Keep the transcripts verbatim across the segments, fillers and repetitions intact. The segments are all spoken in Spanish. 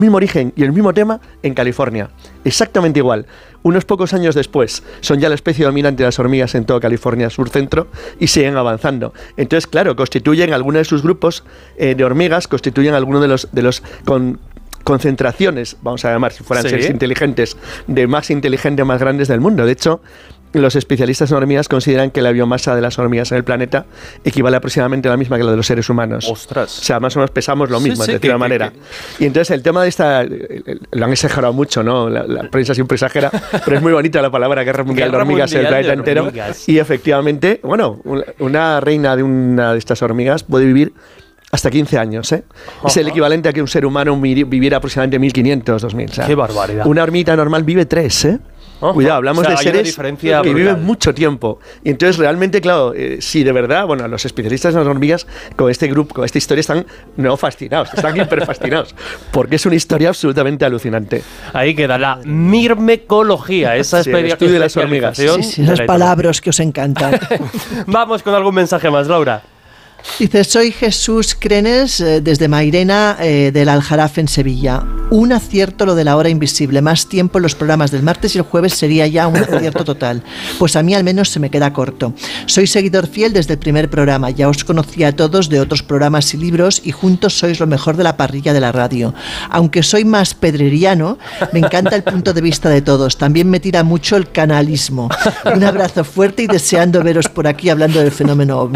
mismo origen y el mismo tema en California. Exactamente igual. Unos pocos años después son ya la especie dominante de las hormigas en toda California sur-centro y siguen avanzando. Entonces, claro, constituyen algunos de sus grupos eh, de hormigas, constituyen algunos de los, de los con, concentraciones, vamos a llamar, si fueran sí. seres inteligentes, de más inteligentes, más grandes del mundo. De hecho, los especialistas en hormigas consideran que la biomasa de las hormigas en el planeta equivale aproximadamente a la misma que la de los seres humanos. ¡Ostras! O sea, más o menos pesamos lo mismo, sí, sí, de alguna manera. que, que... Y entonces el tema de esta... Lo han exagerado mucho, ¿no? La, la prensa siempre exagera, pero es muy bonita la palabra Guerra Mundial Guerra de Hormigas en el planeta entero. Hormigas. Y efectivamente, bueno, una reina de una de estas hormigas puede vivir hasta quince años, ¿eh? Uh-huh. Es el equivalente a que un ser humano viviera aproximadamente mil quinientos, dos mil. O sea, ¡qué barbaridad! Una hormiguita normal vive tres, ¿eh? Uh-huh. Cuidado, hablamos, o sea, de seres que brutal. Viven mucho tiempo. Y entonces realmente, claro, eh, sí, de verdad, bueno, los especialistas en las hormigas con este grupo, con esta historia están no fascinados, están hiper fascinados, porque es una historia absolutamente alucinante. Ahí queda la mirmecología, esa sí, especie de las hormigas. Sí, sí, esas palabras que os encantan. Vamos con algún mensaje más, Laura. Dice, soy Jesús Crenes eh, desde Mairena eh, del Aljarafe en Sevilla. Un acierto lo de la hora invisible. Más tiempo en los programas del martes y el jueves sería ya un acierto total. Pues a mí al menos se me queda corto. Soy seguidor fiel desde el primer programa. Ya os conocía a todos de otros programas y libros y juntos sois lo mejor de la parrilla de la radio. Aunque soy más pedreriano, me encanta el punto de vista de todos. También me tira mucho el canalismo. Un abrazo fuerte y deseando veros por aquí hablando del fenómeno ovni.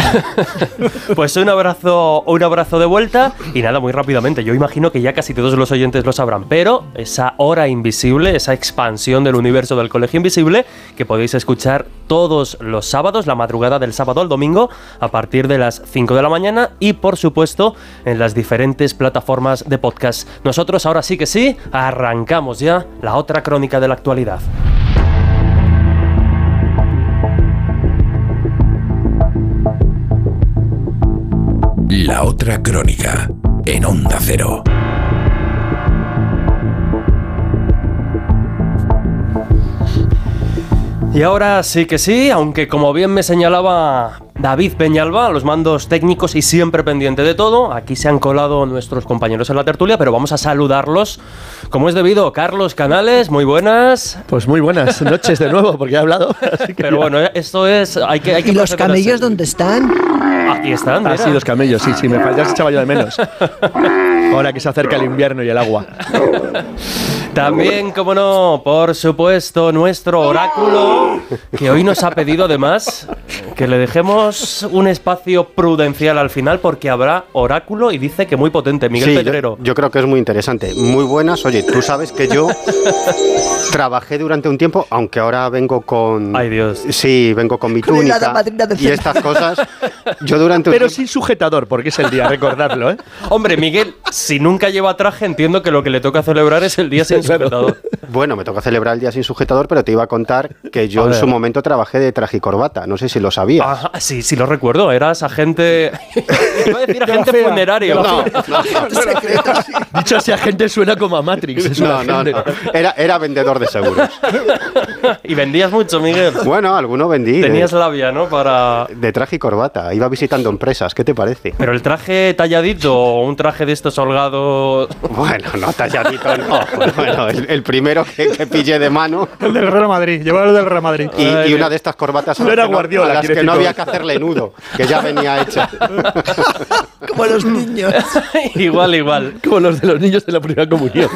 Pues un abrazo, un abrazo de vuelta y nada, muy rápidamente. Yo imagino que ya casi todos los oyentes lo sabrán, pero esa hora invisible, esa expansión del universo del Colegio Invisible, que podéis escuchar todos los sábados, la madrugada del sábado al domingo, a partir de las cinco de la mañana y, por supuesto, en las diferentes plataformas de podcast. Nosotros ahora sí que sí, arrancamos ya la otra crónica de la actualidad. La otra crónica, en Onda Cero. Y ahora sí que sí, aunque como bien me señalaba David Peñalba, a los mandos técnicos y siempre pendiente de todo, aquí se han colado nuestros compañeros en la tertulia, pero vamos a saludarlos como es debido. Carlos Canales, muy buenas. Pues muy buenas noches de nuevo, porque he hablado. Así que pero ya. Bueno, esto es... Hay que, hay que ¿Y los camellos dónde están? Aquí están, mira. Ah, sí, los camellos, sí, sí, me faltas, echaba yo de menos. Ahora que se acerca el invierno y el agua. También, como no, por supuesto, nuestro oráculo, que hoy nos ha pedido además que le dejemos un espacio prudencial al final, porque habrá oráculo y dice que muy potente. Miguel sí, Pedrero. Yo, yo creo que es muy interesante. Muy buenas. Oye, tú sabes que yo trabajé durante un tiempo, aunque ahora vengo con... Ay, Dios. Sí, vengo con mi túnica y estas cosas. Yo durante un Pero tiempo... sin sujetador, porque es el día, recordarlo, ¿eh? Hombre, Miguel, si nunca lleva traje, entiendo que lo que le toca celebrar es el día sin sujetador. Bueno, me toca celebrar el día sin sujetador, pero te iba a contar que yo en su momento trabajé de traje y corbata. No sé si lo sabías. Ah, sí, sí lo recuerdo. Eras agente... Iba a decir agente funerario. No, no, no. Dicho así, agente suena como a Matrix. Es no, no, no. Era, era vendedor de seguros. ¿Y vendías mucho, Miguel? Bueno, alguno vendí. Tenías de, labia, ¿no? Para... de traje y corbata. Iba visitando empresas. ¿Qué te parece? ¿Pero el traje talladito o un traje de estos holgados? Bueno, no talladito, no. Bueno, el, el primero que, que pillé de mano. El del Real Madrid, llevaba el del Real Madrid. Y, y una de estas corbatas a no las, era que, Guardiola, no, a las que no había que hacerle nudo, que ya venía hecha. Como los niños. Igual, igual. Como los de los niños de la primera comunión.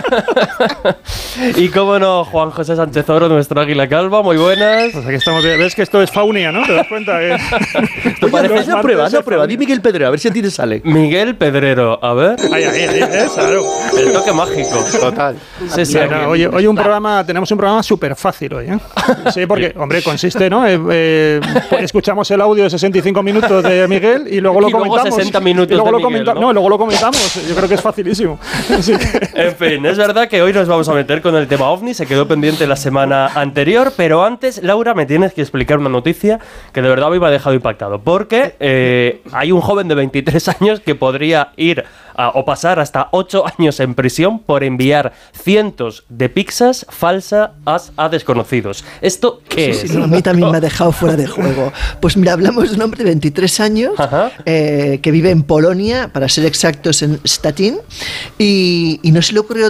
Y cómo no, Juan José Sánchez Oro, nuestro águila calva, muy buenas. Pues aquí estamos, ves que esto es faunia, ¿no? ¿Te das cuenta? Que... Esto Oye, parece... no es una prueba, no prueba. Di Miguel Pedrero, a ver si a ti te sale. Miguel Pedrero, a ver. Ahí, ahí, ahí, ¿eh? Claro. El toque mágico. Total. Sí, sí. Bueno, hoy, hoy un programa, tenemos un programa súper fácil hoy, ¿eh? Sí, porque, hombre, consiste, ¿no? Eh, eh, escuchamos el audio de sesenta y cinco minutos de Miguel y luego lo y luego comentamos. sesenta minutos y luego de lo Miguel, comenta- ¿no? ¿no? Luego lo comentamos. Yo creo que es facilísimo. Así que... En fin, es verdad que hoy nos vamos a meter con el tema OVNI, se quedó pendiente la semana anterior, pero antes, Laura, me tienes que explicar una noticia que de verdad me ha dejado impactado, porque eh, hay un joven de veintitrés años que podría ir a, o pasar hasta ocho años en prisión por enviar cientos de pizzas falsas a, a desconocidos. ¿Esto qué Sí, es? sí, no, a mí también me ha dejado fuera de juego. Pues mira, hablamos de un hombre de veintitrés años eh, que vive en Polonia, para ser exactos en Stettin, y, y no se le ocurrió